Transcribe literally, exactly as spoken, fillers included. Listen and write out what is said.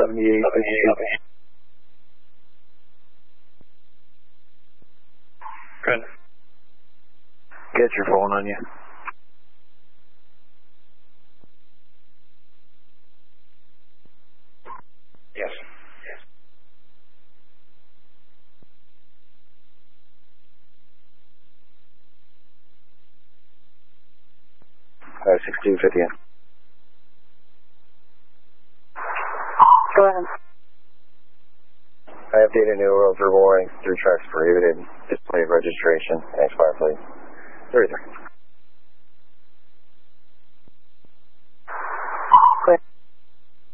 seventy-eight. Good. Get your phone on you. Yes. Yes. Five six two fifty in. Go ahead. I updated new rules for warning through trucks prohibited. Display of registration. Thanks, Firefly. thirty-three.